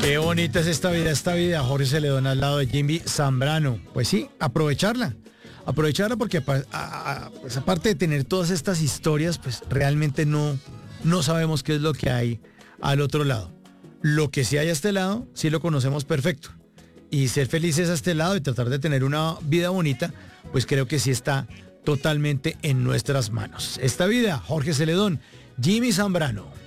Qué bonita es esta vida, Jorge Celedón al lado de Jimmy Zambrano. Pues sí, aprovecharla porque pues, aparte de tener todas estas historias, pues realmente no sabemos qué es lo que hay al otro lado. Lo que sí hay a este lado, sí lo conocemos perfecto. Y ser felices a este lado y tratar de tener una vida bonita, pues creo que sí está totalmente en nuestras manos. Esta vida, Jorge Celedón, Jimmy Zambrano.